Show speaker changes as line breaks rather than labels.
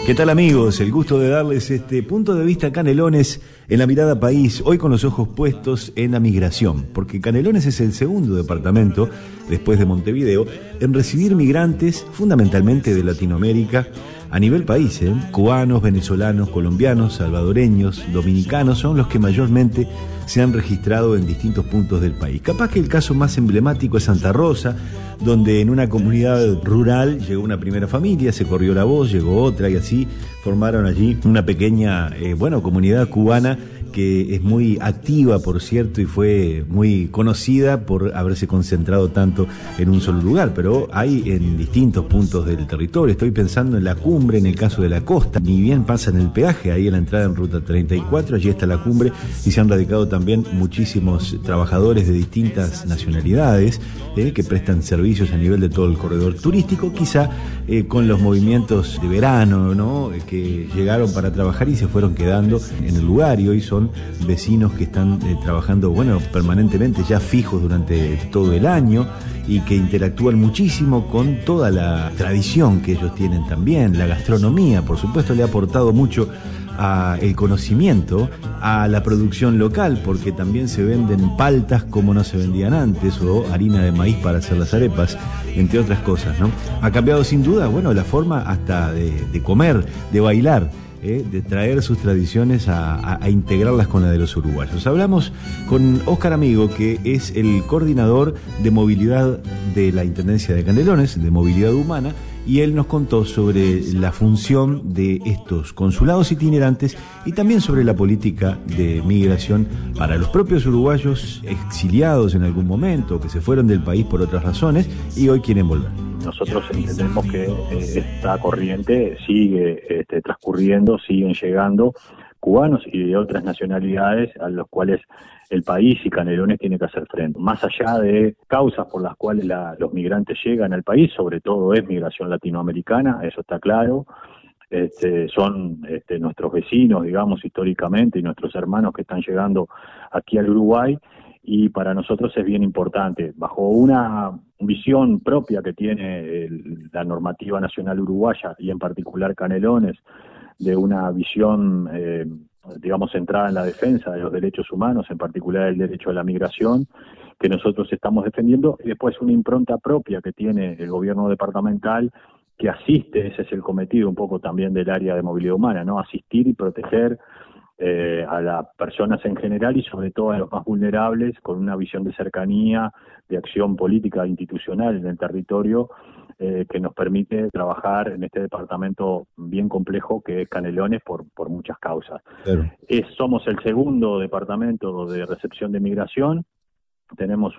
¿Qué tal, amigos? El gusto de darles este punto de vista Canelones en la mirada país, hoy con los ojos puestos en la migración, porque Canelones es el segundo departamento, después de Montevideo, en recibir migrantes fundamentalmente de Latinoamérica a nivel país. Cubanos, venezolanos, colombianos, salvadoreños, dominicanos son los que mayormente se han registrado en distintos puntos del país. Capaz que el caso más emblemático es Santa Rosa, donde en una comunidad rural llegó una primera familia, se corrió la voz, llegó otra y así formaron allí una pequeña, comunidad cubana que es muy activa, por cierto, y fue muy conocida por haberse concentrado tanto en un solo lugar, pero hay en distintos puntos del territorio. Estoy pensando en la cumbre, en el caso de la costa, ni bien pasa en el peaje, ahí en la entrada en Ruta 34, allí está la cumbre, y se han radicado también muchísimos trabajadores de distintas nacionalidades, que prestan servicios a nivel de todo el corredor turístico, quizá con los movimientos de verano, ¿no?, que llegaron para trabajar y se fueron quedando en el lugar, y hoy son vecinos que están trabajando, permanentemente, ya fijos durante todo el año, y que interactúan muchísimo con toda la tradición que ellos tienen también. La gastronomía, por supuesto, le ha aportado mucho a el conocimiento, a la producción local, porque también se venden paltas como no se vendían antes, o harina de maíz para hacer las arepas, entre otras cosas, ¿no? Ha cambiado sin duda, la forma hasta de comer, de bailar, de traer sus tradiciones a integrarlas con la de los uruguayos. Hablamos con Óscar Amigo, que es el coordinador de movilidad de la Intendencia de Canelones, de movilidad humana, y él nos contó sobre la función de estos consulados itinerantes y también sobre la política de migración para los propios uruguayos exiliados en algún momento, que se fueron del país por otras razones y hoy quieren volver.
Nosotros entendemos que esta corriente sigue transcurriendo, siguen llegando cubanos y de otras nacionalidades a los cuales el país y Canelones tiene que hacer frente. Más allá de causas por las cuales los migrantes llegan al país, sobre todo es migración latinoamericana, eso está claro. Son nuestros vecinos, digamos, históricamente, y nuestros hermanos que están llegando aquí al Uruguay, y para nosotros es bien importante, bajo una visión propia que tiene la normativa nacional uruguaya, y en particular Canelones, de una visión, centrada en la defensa de los derechos humanos, en particular el derecho a la migración, que nosotros estamos defendiendo, y después una impronta propia que tiene el gobierno departamental, que asiste, ese es el cometido un poco también del área de movilidad humana, ¿no? Asistir y proteger a las personas en general y sobre todo a los más vulnerables, con una visión de cercanía, de acción política e institucional en el territorio, que nos permite trabajar en este departamento bien complejo que es Canelones por muchas causas. Claro. Somos el segundo departamento de recepción de migración, tenemos